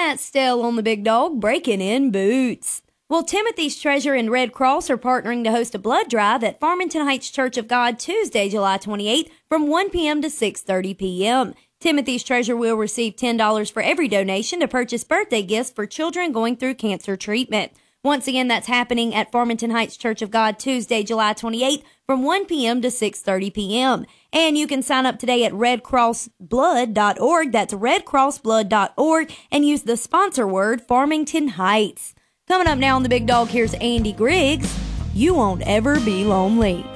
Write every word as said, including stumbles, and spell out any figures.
Matt Stell on the Big Dog, breaking in boots. Well, Timothy's Treasure and Red Cross are partnering to host a blood drive at Farmington Heights Church of God Tuesday, July twenty-eighth from one p.m. to six thirty p.m. Timothy's Treasure will receive ten dollars for every donation to purchase birthday gifts for children going through cancer treatment. Once again, that's happening at Farmington Heights Church of God Tuesday, July twenty-eighth from one p.m. to six thirty p.m. And you can sign up today at red cross blood dot org. That's red cross blood dot org and use the sponsor word Farmington Heights. Coming up now on the Big Dog, here's Andy Griggs. You won't ever be lonely.